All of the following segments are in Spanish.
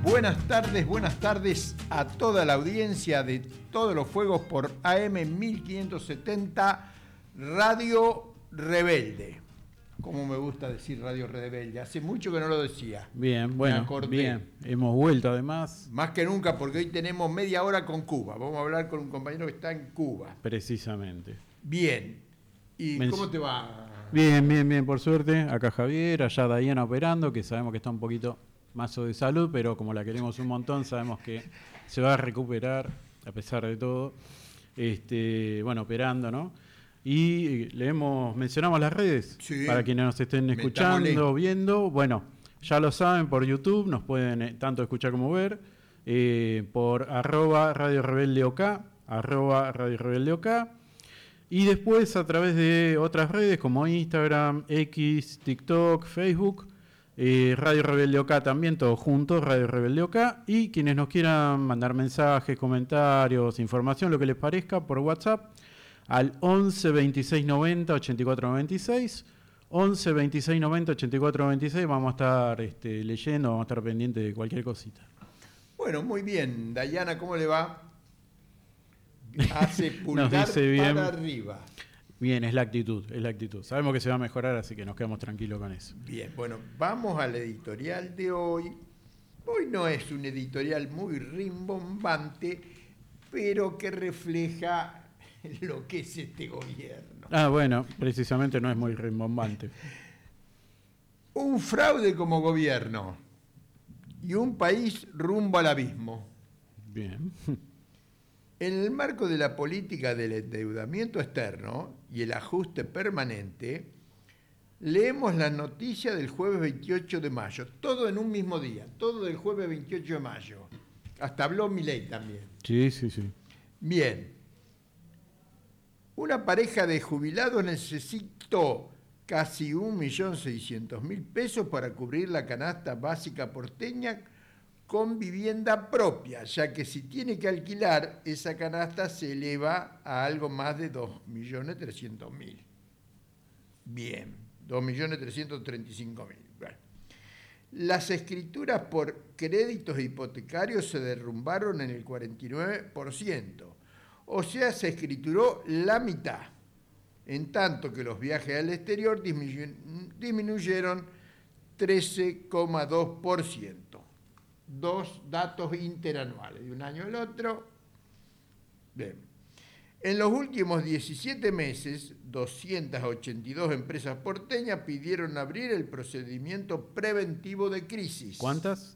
Buenas tardes a toda la audiencia de Todos los Fuegos por AM 1570, Radio Rebelde. Como me gusta decir Radio Rebelde, hace mucho que no lo decía. Bien, bueno, bien, hemos vuelto además. Más que nunca, porque hoy tenemos media hora con Cuba. Vamos a hablar con un compañero que está en Cuba. Precisamente. Bien. ¿Y cómo te va? Bien, por suerte. Acá Javier, allá Diana operando, que sabemos que está un poquito mazo de salud, pero como la queremos un montón, sabemos que se va a recuperar a pesar de todo. Bueno, operando, ¿no? Y mencionamos las redes, sí, para quienes nos estén escuchando, viendo. Bueno, ya lo saben, por YouTube nos pueden tanto escuchar como ver, por @Radio Rebelde OK, @Radio Rebelde OK, y después a través de otras redes como Instagram, X, TikTok, Facebook, Radio Rebelde OK también, todo junto, Radio Rebelde OK, y quienes nos quieran mandar mensajes, comentarios, información, lo que les parezca, por WhatsApp, al 11 26 90 84 96, 11 26 90 84 96, vamos a estar leyendo, vamos a estar pendientes de cualquier cosita. Bueno, muy bien. Dayana, ¿cómo le va? Hace pulgar para arriba. Bien, es la actitud. Sabemos que se va a mejorar, así que nos quedamos tranquilos con eso. Bien, bueno, vamos al editorial de hoy. Hoy no es un editorial muy rimbombante, pero que refleja lo que es este gobierno. Bueno, precisamente no es muy rimbombante. Un fraude como gobierno y un país rumbo al abismo. Bien. En el marco de la política del endeudamiento externo y el ajuste permanente, leemos la noticia del jueves 28 de mayo, todo en un mismo día, todo del jueves 28 de mayo. Hasta habló Milei también. Sí. Bien. Una pareja de jubilados necesitó casi 1.600.000 pesos para cubrir la canasta básica porteña con vivienda propia, ya que si tiene que alquilar, esa canasta se eleva a algo más de 2.300.000. Bien, 2.335.000. Bueno. Las escrituras por créditos hipotecarios se derrumbaron en el 49%. O sea, se escrituró la mitad, en tanto que los viajes al exterior disminuyeron 13,2%. Dos datos interanuales, de un año al otro. Bien. En los últimos 17 meses, 282 empresas porteñas pidieron abrir el procedimiento preventivo de crisis. ¿Cuántas?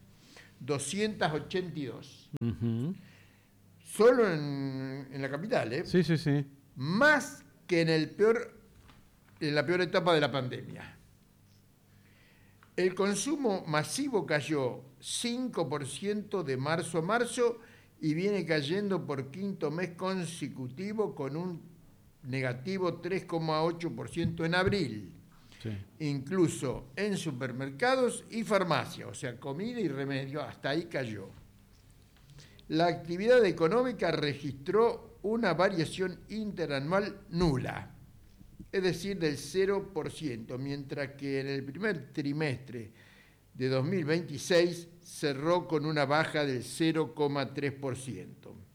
282. Uh-huh. Solo en la capital, ¿eh? Sí. Más que en la peor etapa de la pandemia. El consumo masivo cayó 5% de marzo a marzo y viene cayendo por quinto mes consecutivo con un negativo 3,8% en abril. Sí. Incluso en supermercados y farmacias, o sea, comida y remedio, hasta ahí cayó. La actividad económica registró una variación interanual nula, es decir, del 0%, mientras que en el primer trimestre de 2026 cerró con una baja del 0,3%.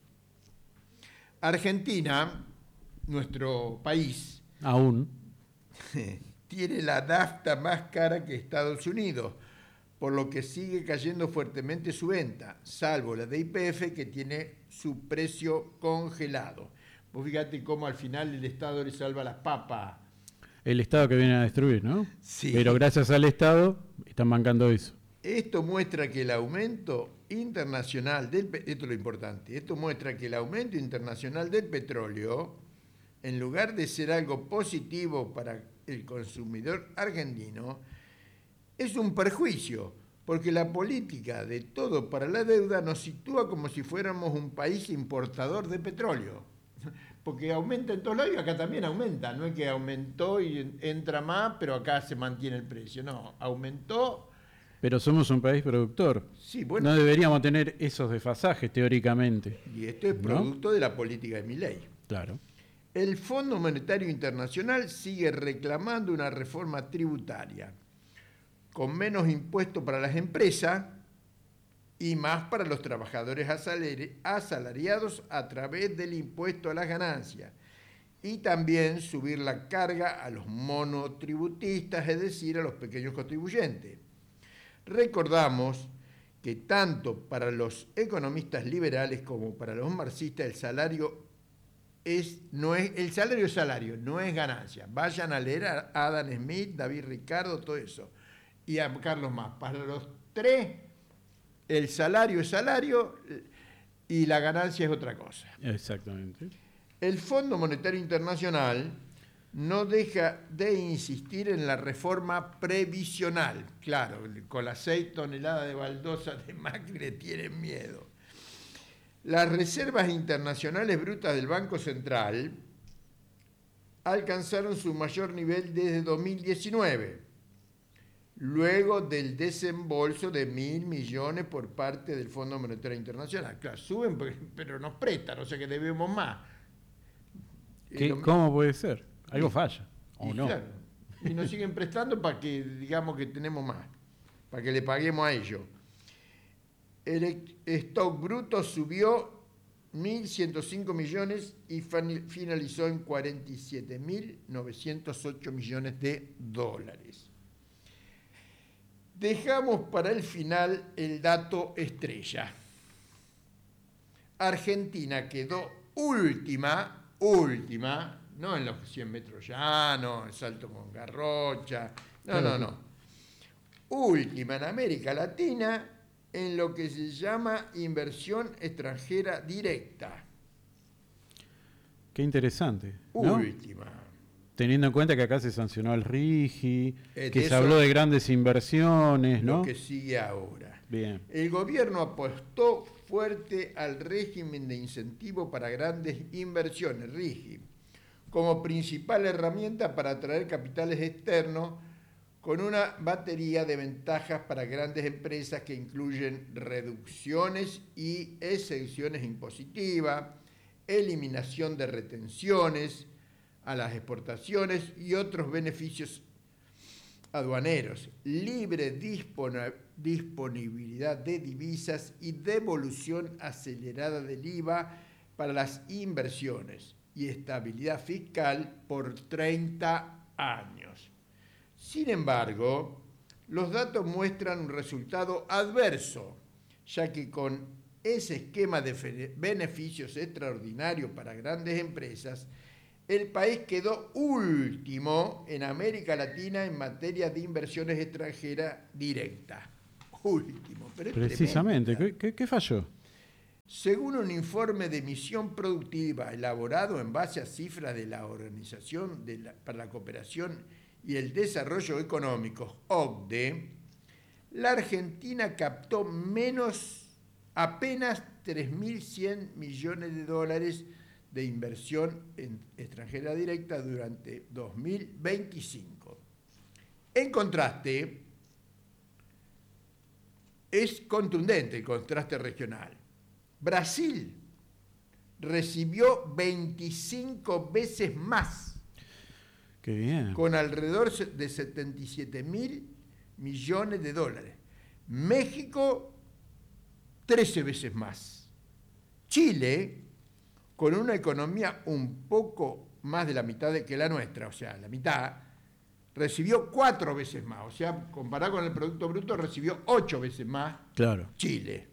Argentina, nuestro país, aún tiene la nafta más cara que Estados Unidos, por lo que sigue cayendo fuertemente su venta, salvo la de YPF, que tiene su precio congelado. Vos fíjate cómo al final el Estado le salva las papas. El Estado que viene a destruir, ¿no? Sí. Pero gracias al Estado están bancando eso. Esto muestra que el aumento internacional esto es lo importante, esto muestra que el aumento internacional del petróleo, en lugar de ser algo positivo para el consumidor argentino, es un perjuicio, porque la política de todo para la deuda nos sitúa como si fuéramos un país importador de petróleo. Porque aumenta en todos lados y acá también aumenta. No es que aumentó y entra más, pero acá se mantiene el precio. No, aumentó. Pero somos un país productor. Sí, bueno. No deberíamos tener esos desfasajes teóricamente. Y esto es producto de la política de Milei. Claro. El Fondo Monetario Internacional sigue reclamando una reforma tributaria con menos impuestos para las empresas y más para los trabajadores asalariados a través del impuesto a las ganancias, y también subir la carga a los monotributistas, es decir, a los pequeños contribuyentes. Recordamos que tanto para los economistas liberales como para los marxistas el salario es salario, no es ganancia. Vayan a leer a Adam Smith, David Ricardo, todo eso, y a Carlos Marx. Para los tres, el salario es salario y la ganancia es otra cosa. Exactamente. El Fondo Monetario Internacional no deja de insistir en la reforma previsional. Claro, con las 6 toneladas de baldosa de Macri le tienen miedo. Las reservas internacionales brutas del Banco Central alcanzaron su mayor nivel desde 2019, luego del desembolso de 1.000 millones por parte del Fondo Monetario Internacional. Claro, suben, pero nos prestan, o sea que debemos más. ¿Cómo puede ser? Algo falla, ¿o no? Claro, y nos siguen prestando para que digamos que tenemos más, para que le paguemos a ellos. El stock bruto subió 1.105 millones y finalizó en 47.908 millones de dólares. Dejamos para el final el dato estrella. Argentina quedó última, no en los 100 metros llanos, el salto con garrocha, no. Última en América Latina en lo que se llama inversión extranjera directa. Qué interesante, ¿no? Última. Teniendo en cuenta que acá se sancionó el RIGI, que se eso habló de grandes inversiones, ¿no? Lo que sigue ahora. Bien. El gobierno apostó fuerte al régimen de incentivo para grandes inversiones, RIGI, como principal herramienta para atraer capitales externos, con una batería de ventajas para grandes empresas que incluyen reducciones y exenciones impositivas, eliminación de retenciones a las exportaciones y otros beneficios aduaneros, libre disponibilidad de divisas y devolución acelerada del IVA para las inversiones y estabilidad fiscal por 30 años. Sin embargo, los datos muestran un resultado adverso, ya que con ese esquema de beneficios extraordinarios para grandes empresas, el país quedó último en América Latina en materia de inversiones extranjeras directas. Último, pero es precisamente, ¿qué falló? Según un informe de misión productiva elaborado en base a cifras de la Organización para la Cooperación y el Desarrollo Económico, OCDE, la Argentina captó apenas 3.100 millones de dólares de inversión extranjera directa durante 2025. En contraste, es contundente el contraste regional. Brasil recibió 25 veces más. Qué bien. Con alrededor de 77.000 millones de dólares. México, 13 veces más. Chile, con una economía un poco más de la mitad que la nuestra, o sea, la mitad, recibió 4 veces más. O sea, comparado con el Producto Bruto, recibió 8 veces más. Claro. Chile.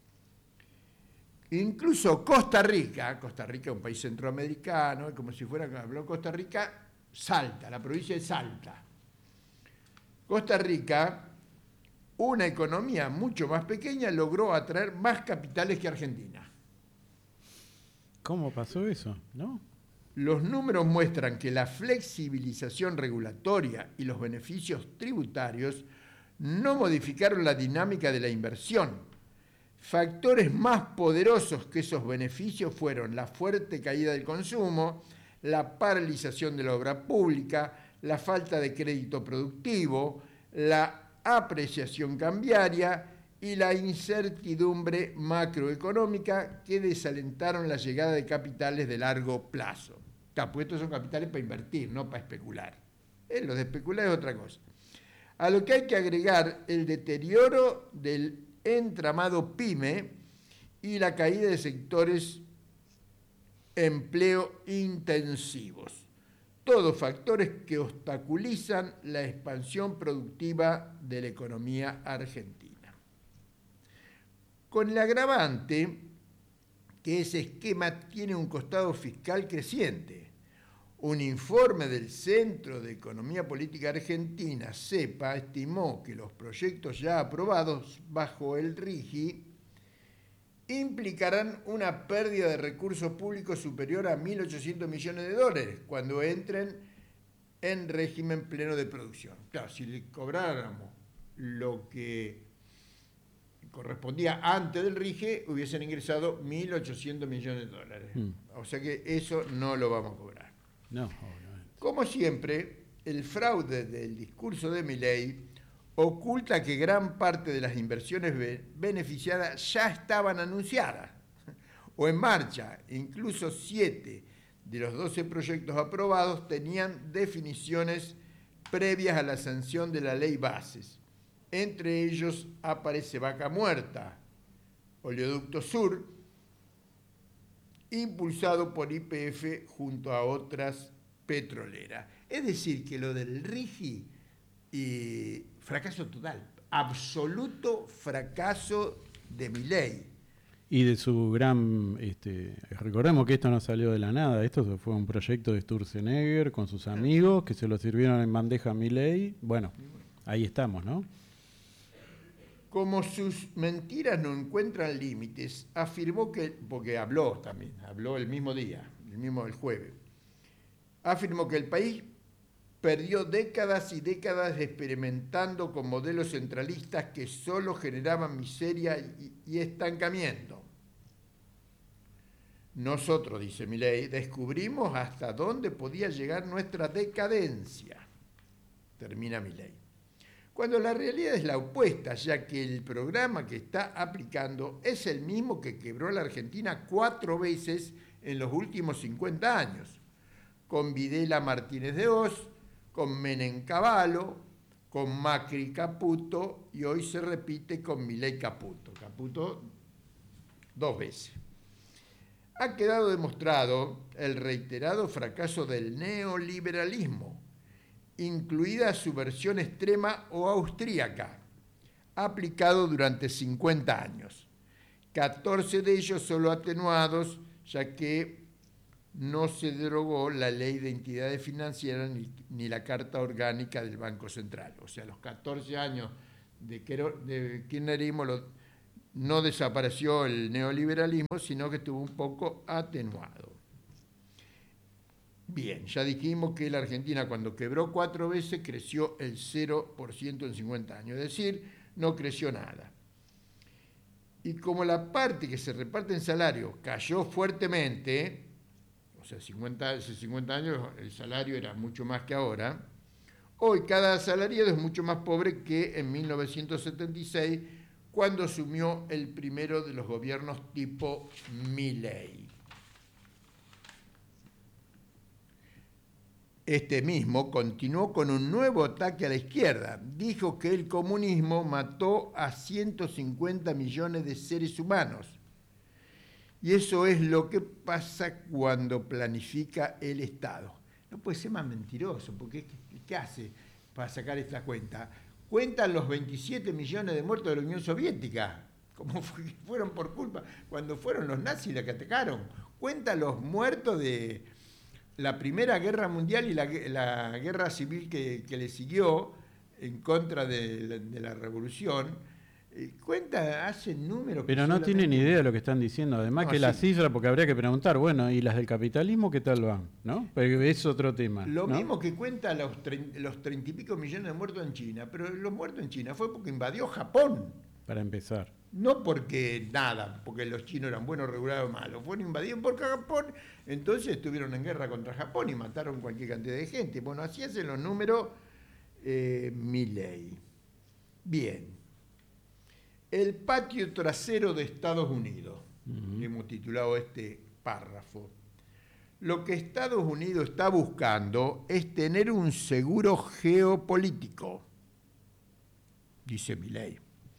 Incluso Costa Rica es un país centroamericano, como si fuera, habló Costa Rica, Salta, la provincia de Salta. Costa Rica, una economía mucho más pequeña, logró atraer más capitales que Argentina. ¿Cómo pasó eso? ¿No? Los números muestran que la flexibilización regulatoria y los beneficios tributarios no modificaron la dinámica de la inversión. Factores más poderosos que esos beneficios fueron la fuerte caída del consumo, la paralización de la obra pública, la falta de crédito productivo, la apreciación cambiaria y la incertidumbre macroeconómica que desalentaron la llegada de capitales de largo plazo. Pues estos son capitales para invertir, no para especular. Lo de especular es otra cosa. A lo que hay que agregar el deterioro del entramado PYME y la caída de sectores empleo intensivos. Todos factores que obstaculizan la expansión productiva de la economía argentina. Con el agravante que ese esquema tiene un costado fiscal creciente. Un informe del Centro de Economía Política Argentina, CEPA, estimó que los proyectos ya aprobados bajo el RIGI implicarán una pérdida de recursos públicos superior a 1.800 millones de dólares cuando entren en régimen pleno de producción. Claro, si le cobráramos lo que correspondía antes del RIGI, hubiesen ingresado 1.800 millones de dólares. O sea que eso no lo vamos a cobrar. No, obviamente. Como siempre, el fraude del discurso de Milei oculta que gran parte de las inversiones beneficiadas ya estaban anunciadas o en marcha. Incluso 7 de los 12 proyectos aprobados tenían definiciones previas a la sanción de la ley Bases. Entre ellos aparece Vaca Muerta, Oleoducto Sur, impulsado por YPF junto a otras petroleras. Es decir, que lo del RIGI, fracaso total, absoluto fracaso de Milei. Y de su gran... recordemos que esto no salió de la nada, esto fue un proyecto de Sturzenegger con sus amigos que se lo sirvieron en bandeja a Milei. Bueno, ahí estamos, ¿no? Como sus mentiras no encuentran límites, afirmó que, porque habló también, habló el mismo día, el jueves, afirmó que el país perdió décadas y décadas experimentando con modelos centralistas que solo generaban miseria y estancamiento. Nosotros, dice Milei, descubrimos hasta dónde podía llegar nuestra decadencia, termina Milei. Cuando la realidad es la opuesta, ya que el programa que está aplicando es el mismo que quebró a la Argentina 4 veces en los últimos 50 años, con Videla Martínez de Hoz, con Menem Cavallo, con Macri Caputo y hoy se repite con Milei Caputo. Caputo 2 veces. Ha quedado demostrado el reiterado fracaso del neoliberalismo, incluida su versión extrema o austríaca, aplicado durante 50 años. 14 de ellos solo atenuados, ya que no se derogó la ley de entidades financieras ni la Carta Orgánica del Banco Central. O sea, los 14 años de kirchnerismo no desapareció el neoliberalismo, sino que estuvo un poco atenuado. Bien, ya dijimos que la Argentina cuando quebró 4 veces creció el 0% en 50 años, es decir, no creció nada. Y como la parte que se reparte en salario cayó fuertemente, o sea, hace 50 años el salario era mucho más que ahora, hoy cada asalariado es mucho más pobre que en 1976, cuando asumió el primero de los gobiernos tipo Milei. Este mismo continuó con un nuevo ataque a la izquierda. Dijo que el comunismo mató a 150 millones de seres humanos. Y eso es lo que pasa cuando planifica el Estado. No puede ser más mentiroso, porque ¿qué hace para sacar esta cuenta? Cuentan los 27 millones de muertos de la Unión Soviética, como fueron por culpa, cuando fueron los nazis los que atacaron. Cuentan los muertos de la Primera Guerra Mundial y la guerra civil que le siguió en contra de la revolución. Hacen números. Pero no tienen idea de lo que están diciendo. Además que las cifras, porque habría que preguntar, bueno, ¿y las del capitalismo qué tal van? ¿No? Pero es otro tema. Lo mismo que cuenta los 30 y pico millones de muertos en China, pero los muertos en China fue porque invadió Japón. Para empezar. No porque los chinos eran buenos, regulados o malos. Fueron invadidos por Japón, entonces estuvieron en guerra contra Japón y mataron cualquier cantidad de gente. Bueno, así hacen los números Milei. Bien. El patio trasero de Estados Unidos. Hemos titulado este párrafo. Lo que Estados Unidos está buscando es tener un seguro geopolítico, dice Milei,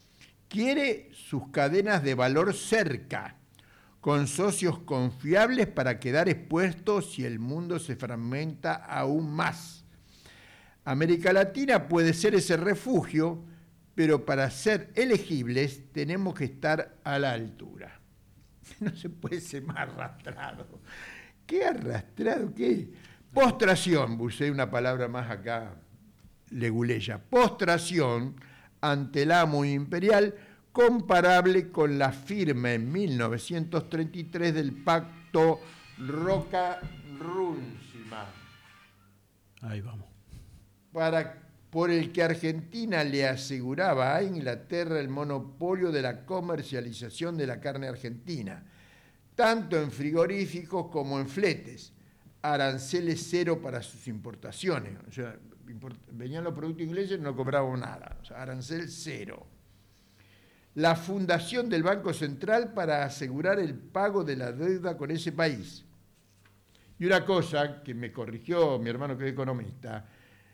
Quiere sus cadenas de valor cerca, con socios confiables para quedar expuestos si el mundo se fragmenta aún más. América Latina puede ser ese refugio, pero para ser elegibles tenemos que estar a la altura. No se puede ser más arrastrado. ¿Qué arrastrado? ¿Qué? Postración, usé una palabra más acá, leguleya. Postración ante el amo imperial, comparable con la firma en 1933 del Pacto Roca-Runciman. Ahí vamos. Por el que Argentina le aseguraba a Inglaterra el monopolio de la comercialización de la carne argentina, tanto en frigoríficos como en fletes, aranceles cero para sus importaciones. O sea, venían los productos ingleses y no cobraban nada, o sea, arancel cero. La fundación del Banco Central para asegurar el pago de la deuda con ese país. Y una cosa que me corrigió mi hermano que es economista,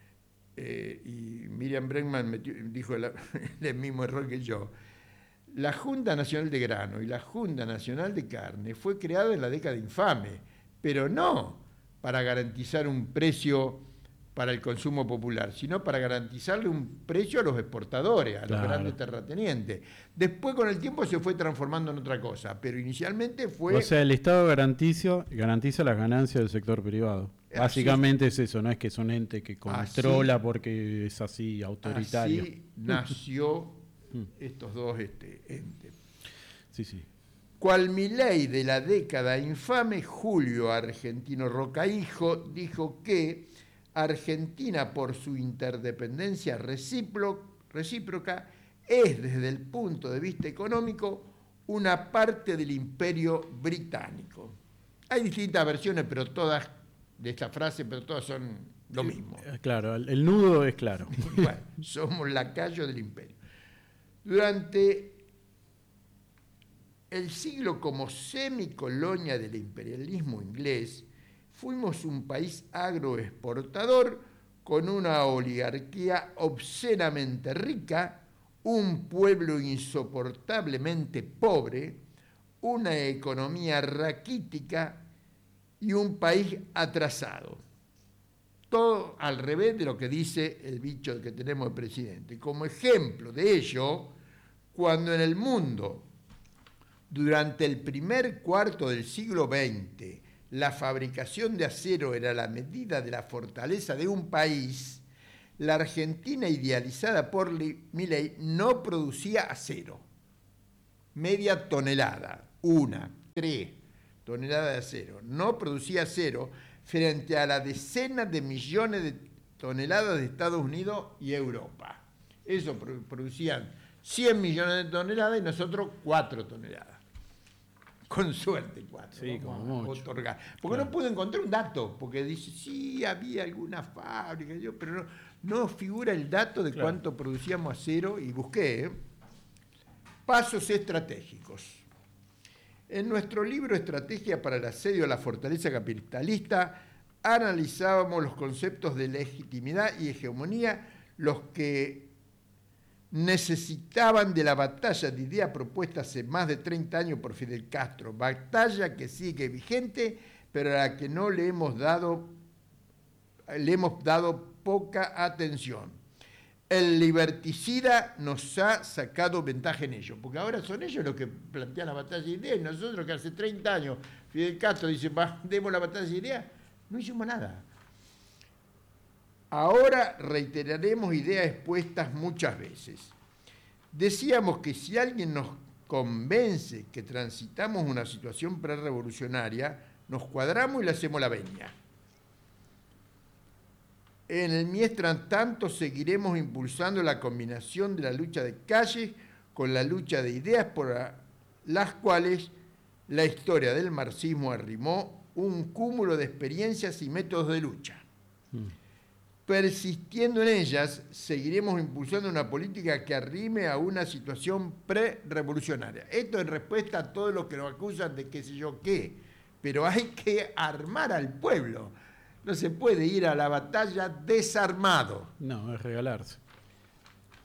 y Miriam Bregman dijo el mismo error que yo. La Junta Nacional de Grano y la Junta Nacional de Carne fue creada en la década infame, pero no para garantizar un precio para el consumo popular, sino para garantizarle un precio a los exportadores, a los grandes terratenientes. Después, con el tiempo, se fue transformando en otra cosa, pero inicialmente fue... O sea, el Estado garantiza las ganancias del sector privado. Básicamente es eso, no es que es un ente que controla porque es así autoritario. Así nació estos dos entes. Sí, sí. Cual Milei de la década infame, Julio Argentino Roca Hijo, dijo que Argentina, por su interdependencia recíproca, es desde el punto de vista económico una parte del imperio británico. Hay distintas versiones, pero todas de esta frase, pero todas son lo mismo. Claro, el nudo es claro. Bueno, somos lacayos del imperio. Durante el siglo como semicolonia del imperialismo inglés, fuimos un país agroexportador con una oligarquía obscenamente rica, un pueblo insoportablemente pobre, una economía raquítica y un país atrasado. Todo al revés de lo que dice el bicho que tenemos de presidente. Como ejemplo de ello, cuando en el mundo, durante el primer cuarto del siglo XX, la fabricación de acero era la medida de la fortaleza de un país, la Argentina, idealizada por Milei, no producía acero. Media tonelada, 3 toneladas de acero. No producía acero frente a la decena de millones de toneladas de Estados Unidos y Europa. Eso producían 100 millones de toneladas y nosotros 4 toneladas. Con suerte 4. Sí, como mucho. Otorgar. Porque claro, no puedo encontrar un dato, porque dice, sí, había alguna fábrica, pero no figura el dato de cuánto producíamos acero, y busqué. Pasos estratégicos. En nuestro libro Estrategia para el asedio a la fortaleza capitalista, analizábamos los conceptos de legitimidad y hegemonía, los que necesitaban de la batalla de ideas propuesta hace más de 30 años por Fidel Castro, batalla que sigue vigente, pero a la que no le hemos dado poca atención. El liberticida nos ha sacado ventaja en ello, porque ahora son ellos los que plantean la batalla de ideas, y nosotros que hace 30 años Fidel Castro dice, demos la batalla de ideas, no hicimos nada. Ahora reiteraremos ideas expuestas muchas veces. Decíamos que si alguien nos convence que transitamos una situación prerrevolucionaria, nos cuadramos y le hacemos la venia. En el mientras tanto seguiremos impulsando la combinación de la lucha de calles con la lucha de ideas por las cuales la historia del marxismo arrimó un cúmulo de experiencias y métodos de lucha. Persistiendo en ellas, seguiremos impulsando una política que arrime a una situación pre-revolucionaria. Esto en respuesta a todo lo que nos acusan de qué sé yo qué, pero hay que armar al pueblo. No se puede ir a la batalla desarmado. No, es regalarse.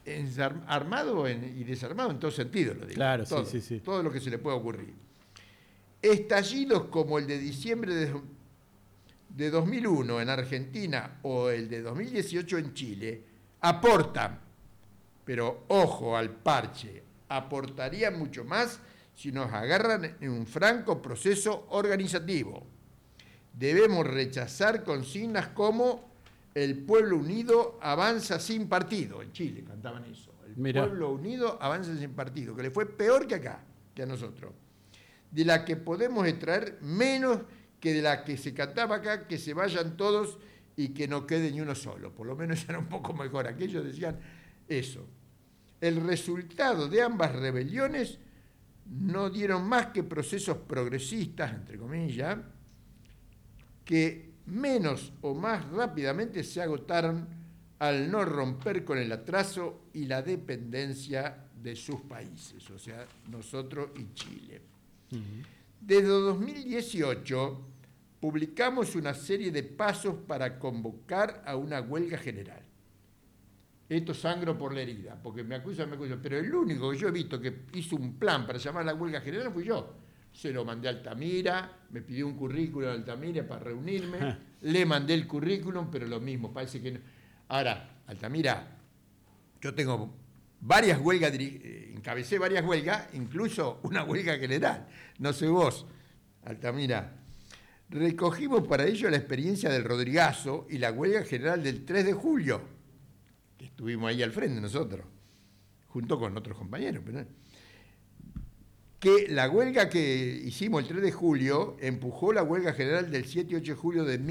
armado y desarmado en todo sentido, lo digo. Claro, todo, sí. todo lo que se le pueda ocurrir. Estallidos como el de diciembre de 2001 en Argentina o el de 2018 en Chile aportan, pero ojo al parche, aportarían mucho más si nos agarran en un franco proceso organizativo. Debemos rechazar consignas como el pueblo unido avanza sin partido. En Chile cantaban eso. El pueblo unido avanza sin partido, que le fue peor que acá, que a nosotros. De la que podemos extraer menos que de la que se cantaba acá, que se vayan todos y que no quede ni uno solo. Por lo menos era un poco mejor. Aquellos decían eso. El resultado de ambas rebeliones no dieron más que procesos progresistas, entre comillas, que menos o más rápidamente se agotaron al no romper con el atraso y la dependencia de sus países, o sea, nosotros y Chile. Desde 2018 publicamos una serie de pasos para convocar a una huelga general. Esto sangro por la herida, porque me acusan, pero el único que yo he visto que hizo un plan para llamar a la huelga general fui yo. Se lo mandé a Altamira, me pidió un currículum a Altamira para reunirme, le mandé el currículum, pero lo mismo, parece que no. Ahora, Altamira, yo tengo varias huelgas, encabecé varias huelgas, incluso una huelga general. No sé vos, Altamira. Recogimos para ello la experiencia del Rodrigazo y la huelga general del 3 de julio, que estuvimos ahí al frente nosotros, junto con otros compañeros. Pero que la huelga que hicimos el 3 de julio empujó la huelga general del 7 y 8 de julio de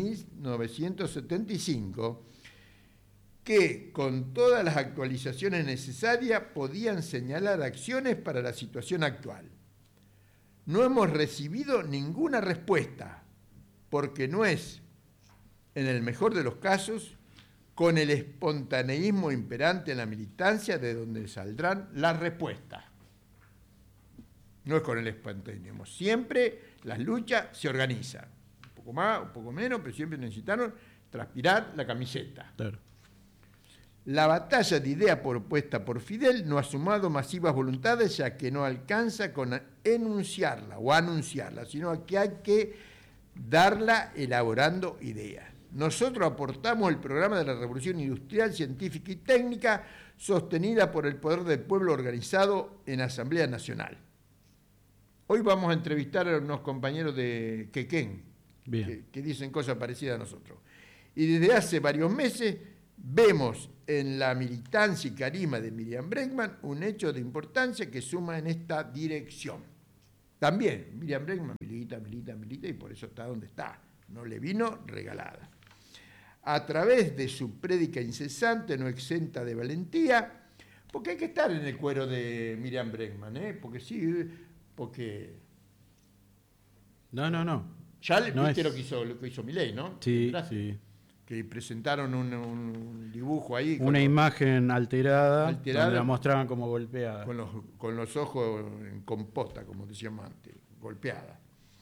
1975, que con todas las actualizaciones necesarias podían señalar acciones para la situación actual. No hemos recibido ninguna respuesta, porque no es, en el mejor de los casos, con el espontaneísmo imperante en la militancia de donde saldrán las respuestas. No es con el espontaneísmo. Siempre las luchas se organizan. Un poco más, un poco menos, pero siempre necesitaron transpirar la camiseta. Claro. La batalla de idea propuesta por Fidel no ha sumado masivas voluntades, ya que no alcanza con enunciarla o anunciarla, sino que hay que darla elaborando ideas. Nosotros aportamos el programa de la Revolución Industrial, Científica y Técnica, sostenida por el Poder del Pueblo organizado en Asamblea Nacional. Hoy vamos a entrevistar a unos compañeros de Quequén, que dicen cosas parecidas a nosotros. Y desde hace varios meses vemos en la militancia y carisma de Miriam Bregman un hecho de importancia que suma en esta dirección. También Miriam Bregman milita y por eso está donde está. No le vino regalada. A través de su prédica incesante, no exenta de valentía, porque hay que estar en el cuero de Miriam Bregman, porque sí, porque... No. Ya viste lo que hizo Milei, ¿no? Sí, sí. Que presentaron un dibujo ahí. Una imagen alterada, donde la mostraban como golpeada. Con los ojos en compota, como decíamos antes, golpeada.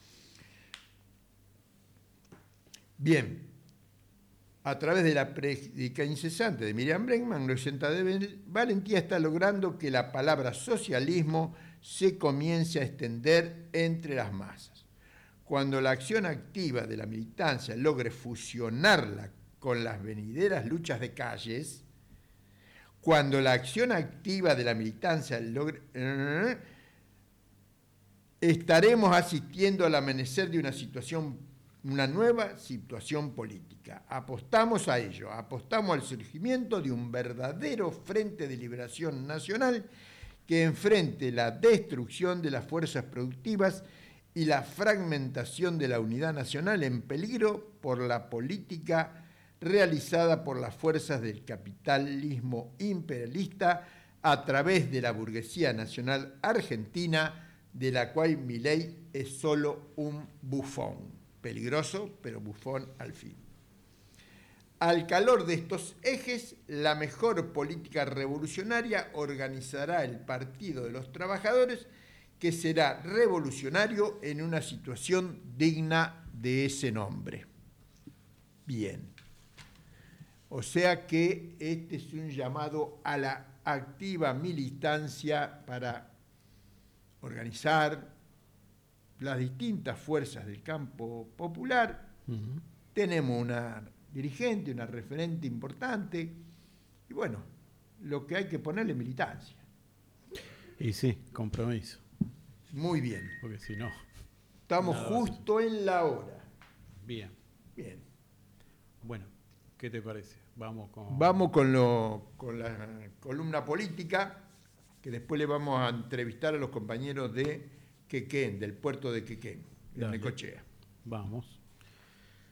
Bien, a través de la prédica incesante de Miriam Bregman, no exenta de valentía, está logrando que la palabra socialismo se comience a extender entre las masas. Cuando la acción activa de la militancia logre fusionarla con las venideras luchas de calles, cuando la acción activa de la militancia logre... estaremos asistiendo al amanecer de una nueva situación política. Apostamos a ello, apostamos al surgimiento de un verdadero frente de liberación nacional que enfrente la destrucción de las fuerzas productivas y la fragmentación de la unidad nacional en peligro por la política realizada por las fuerzas del capitalismo imperialista a través de la burguesía nacional argentina, de la cual Milei es solo un bufón. Peligroso, pero bufón al fin. Al calor de estos ejes, la mejor política revolucionaria organizará el Partido de los Trabajadores, que será revolucionario en una situación digna de ese nombre. Bien. O sea que este es un llamado a la activa militancia para organizar las distintas fuerzas del campo popular. Tenemos una dirigente, una referente importante, y bueno, lo que hay que ponerle militancia. Y sí, compromiso. Muy bien. Porque si no... Estamos justo en la hora. Bien. Bien. Bueno, ¿qué te parece? Vamos con la columna política, que después le vamos a entrevistar a los compañeros de Quequén, del puerto de Quequén, en Necochea. Vamos.